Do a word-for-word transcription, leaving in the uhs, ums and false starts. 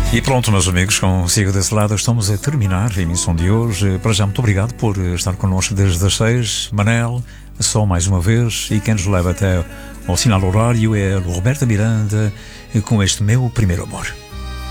E pronto, meus amigos, consigo desse lado estamos a terminar a emissão de hoje. Para já, muito obrigado por estar connosco desde as seis. Manel, só mais uma vez, e quem nos leva até ao sinal horário é o Roberto Miranda com este Meu Primeiro Amor.